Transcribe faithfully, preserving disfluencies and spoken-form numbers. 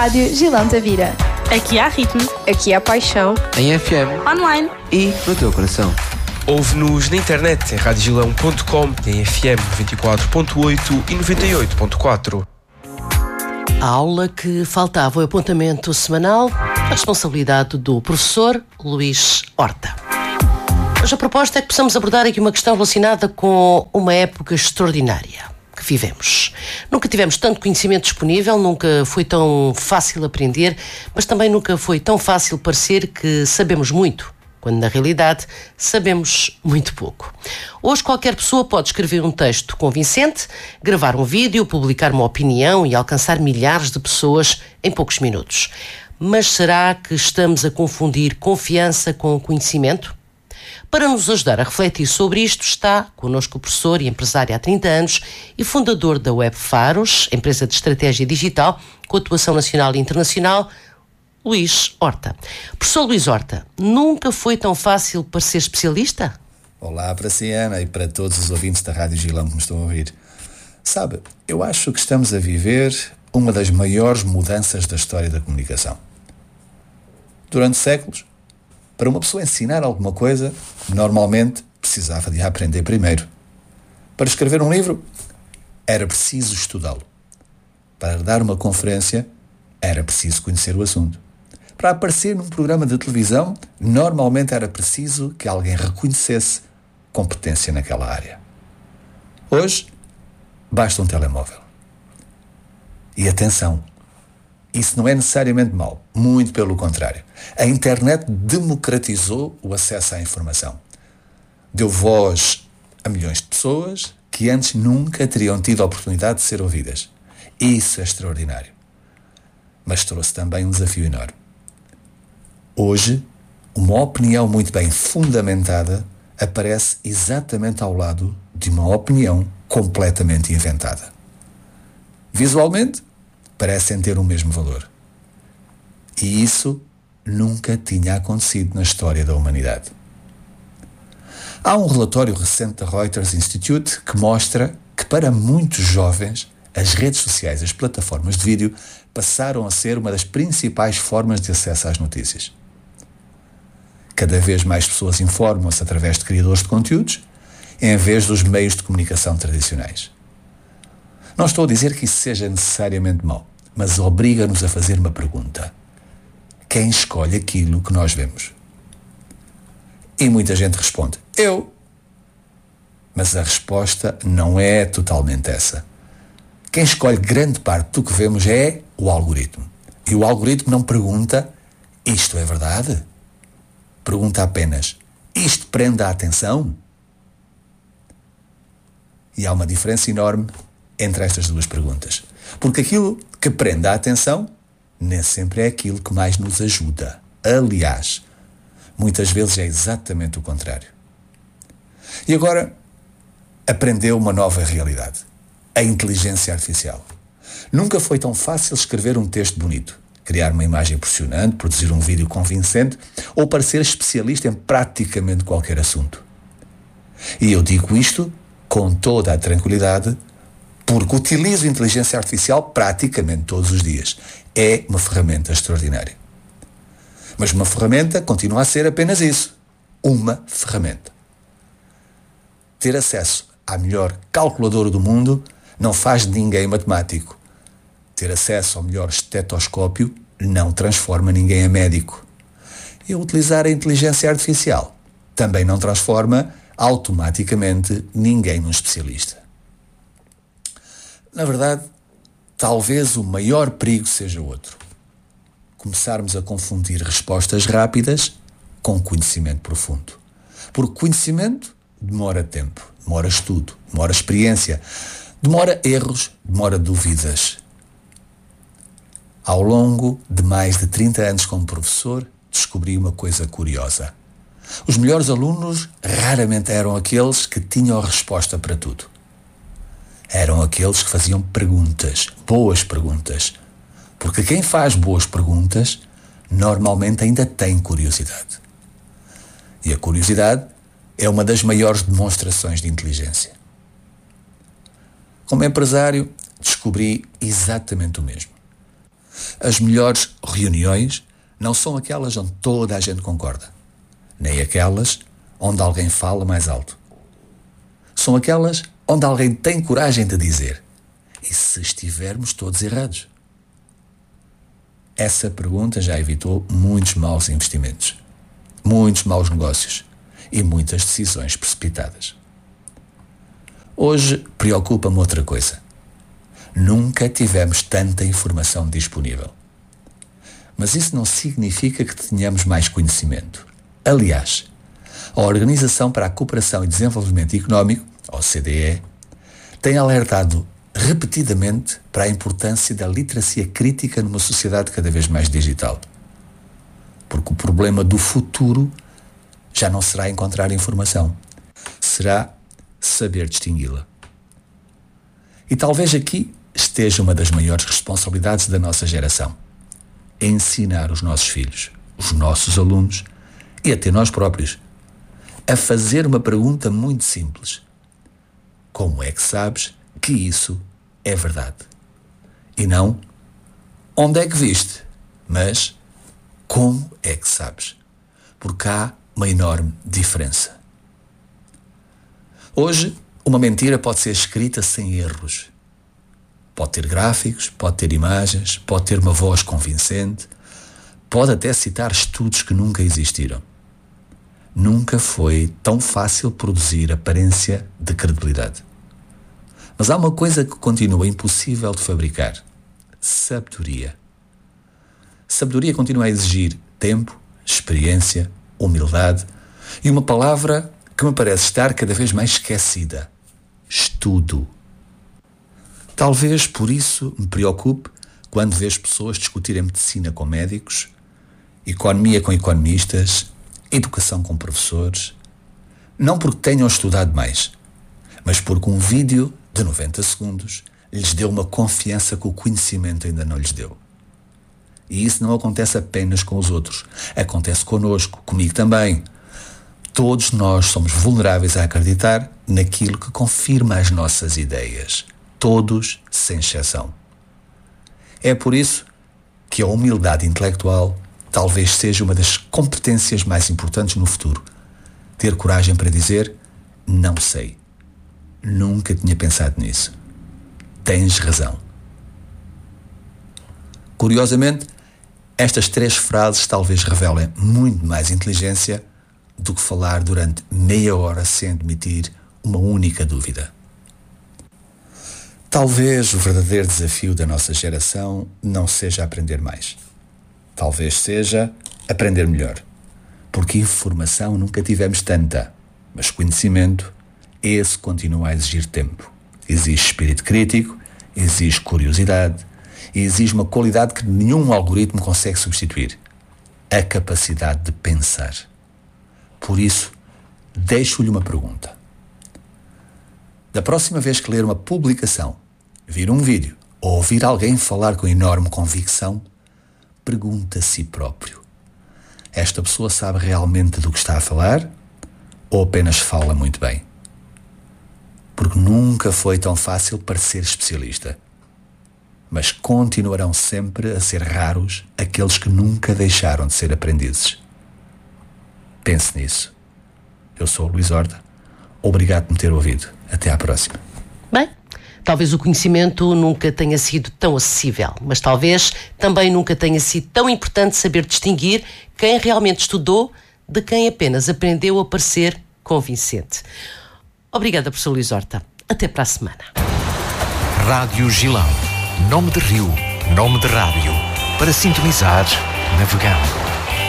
Rádio Gilão Tavira. Aqui há ritmo. Aqui há paixão. Em F M. Online. E no teu coração. Ouve-nos na internet em rádio gilão ponto com, em F M noventa e quatro ponto oito e noventa e oito ponto quatro. A aula que faltava o apontamento semanal, a responsabilidade do professor Luís Horta. Hoje a proposta é que possamos abordar aqui uma questão relacionada com uma época extraordinária que vivemos. Nunca tivemos tanto conhecimento disponível, nunca foi tão fácil aprender, mas também nunca foi tão fácil parecer que sabemos muito, quando na realidade sabemos muito pouco. Hoje qualquer pessoa pode escrever um texto convincente, gravar um vídeo, publicar uma opinião e alcançar milhares de pessoas em poucos minutos. Mas será que estamos a confundir confiança com conhecimento? Para nos ajudar a refletir sobre isto está connosco o professor e empresário há trinta anos e fundador da Web Faros, empresa de estratégia digital com atuação nacional e internacional, Luís Horta. Professor Luís Horta, nunca foi tão fácil para ser especialista? Olá para si, Ana, e para todos os ouvintes da Rádio Gilão que me estão a ouvir. Sabe, eu acho que estamos a viver uma das maiores mudanças da história da comunicação. Durante séculos, para uma pessoa ensinar alguma coisa, normalmente precisava de aprender primeiro. Para escrever um livro, era preciso estudá-lo. Para dar uma conferência, era preciso conhecer o assunto. Para aparecer num programa de televisão, normalmente era preciso que alguém reconhecesse competência naquela área. Hoje, basta um telemóvel. E atenção, isso não é necessariamente mau, muito pelo contrário. A internet democratizou o acesso à informação. Deu voz a milhões de pessoas que antes nunca teriam tido a oportunidade de ser ouvidas. Isso é extraordinário. Mas trouxe também um desafio enorme. Hoje, uma opinião muito bem fundamentada aparece exatamente ao lado de uma opinião completamente inventada. Visualmente, parecem ter o mesmo valor. E isso nunca tinha acontecido na história da humanidade. Há um relatório recente da Reuters Institute que mostra que para muitos jovens as redes sociais, as plataformas de vídeo, passaram a ser uma das principais formas de acesso às notícias. Cada vez mais pessoas informam-se através de criadores de conteúdos, em vez dos meios de comunicação tradicionais. Não estou a dizer que isso seja necessariamente mau, mas obriga-nos a fazer uma pergunta. Quem escolhe aquilo que nós vemos? E muita gente responde, eu. Mas a resposta não é totalmente essa. Quem escolhe grande parte do que vemos é o algoritmo. E o algoritmo não pergunta, isto é verdade? Pergunta apenas, isto prende a atenção? E há uma diferença enorme entre estas duas perguntas. Porque aquilo que prende a atenção nem sempre é aquilo que mais nos ajuda. Aliás, muitas vezes é exatamente o contrário. E agora, aprendeu uma nova realidade. A inteligência artificial. Nunca foi tão fácil escrever um texto bonito, criar uma imagem impressionante, produzir um vídeo convincente ou parecer especialista em praticamente qualquer assunto. E eu digo isto com toda a tranquilidade porque utilizo a inteligência artificial praticamente todos os dias. É uma ferramenta extraordinária. Mas uma ferramenta continua a ser apenas isso. Uma ferramenta. Ter acesso à melhor calculadora do mundo não faz de ninguém matemático. Ter acesso ao melhor estetoscópio não transforma ninguém em médico. E utilizar a inteligência artificial também não transforma automaticamente ninguém num especialista. Na verdade, talvez o maior perigo seja outro. Começarmos a confundir respostas rápidas com conhecimento profundo. Porque conhecimento demora tempo, demora estudo, demora experiência, demora erros, demora dúvidas. Ao longo de mais de trinta anos como professor, descobri uma coisa curiosa. Os melhores alunos raramente eram aqueles que tinham a resposta para tudo. Eram aqueles que faziam perguntas, boas perguntas. Porque quem faz boas perguntas, normalmente ainda tem curiosidade. E a curiosidade é uma das maiores demonstrações de inteligência. Como empresário, descobri exatamente o mesmo. As melhores reuniões não são aquelas onde toda a gente concorda, nem aquelas onde alguém fala mais alto. São aquelas onde alguém tem coragem de dizer: e se estivermos todos errados? Essa pergunta já evitou muitos maus investimentos, muitos maus negócios e muitas decisões precipitadas. Hoje preocupa-me outra coisa. Nunca tivemos tanta informação disponível. Mas isso não significa que tenhamos mais conhecimento. Aliás, a Organização para a Cooperação e Desenvolvimento Económico, a O C D E, tem alertado repetidamente para a importância da literacia crítica numa sociedade cada vez mais digital. Porque o problema do futuro já não será encontrar informação, será saber distingui-la. E talvez aqui esteja uma das maiores responsabilidades da nossa geração: ensinar os nossos filhos, os nossos alunos e até nós próprios a fazer uma pergunta muito simples: como é que sabes que isso é verdade? E não onde é que viste, mas como é que sabes? Porque há uma enorme diferença. Hoje, uma mentira pode ser escrita sem erros. Pode ter gráficos, pode ter imagens, pode ter uma voz convincente, pode até citar estudos que nunca existiram. Nunca foi tão fácil produzir aparência de credibilidade. Mas há uma coisa que continua impossível de fabricar: sabedoria. Sabedoria continua a exigir tempo, experiência, humildade e uma palavra que me parece estar cada vez mais esquecida: estudo. Talvez por isso me preocupe quando vejo pessoas discutirem medicina com médicos, economia com economistas, educação com professores, não porque tenham estudado mais, mas porque um vídeo de noventa segundos lhes deu uma confiança que o conhecimento ainda não lhes deu. E isso não acontece apenas com os outros, acontece connosco, comigo também. Todos nós somos vulneráveis a acreditar naquilo que confirma as nossas ideias. Todos, sem exceção. É por isso que a humildade intelectual talvez seja uma das competências mais importantes no futuro. Ter coragem para dizer: não sei. Nunca tinha pensado nisso. Tens razão. Curiosamente, estas três frases talvez revelem muito mais inteligência do que falar durante meia hora sem admitir uma única dúvida. Talvez o verdadeiro desafio da nossa geração não seja aprender mais. Talvez seja aprender melhor. Porque informação nunca tivemos tanta, mas conhecimento, esse continua a exigir tempo. Exige espírito crítico, exige curiosidade e exige uma qualidade que nenhum algoritmo consegue substituir: a capacidade de pensar. Por isso, deixo-lhe uma pergunta. Da próxima vez que ler uma publicação, vir um vídeo ou ouvir alguém falar com enorme convicção, pergunta a si próprio: esta pessoa sabe realmente do que está a falar ou apenas fala muito bem? Porque nunca foi tão fácil parecer especialista. Mas continuarão sempre a ser raros aqueles que nunca deixaram de ser aprendizes. Pense nisso. Eu sou o Luís Horta. Obrigado por me ter ouvido. Até à próxima. Bem, talvez o conhecimento nunca tenha sido tão acessível, mas talvez também nunca tenha sido tão importante saber distinguir quem realmente estudou de quem apenas aprendeu a parecer convincente. Obrigada, professor Luís Horta. Até para a semana. Rádio Gilão. Nome de rio, nome de rádio. Para sintonizar, navegando.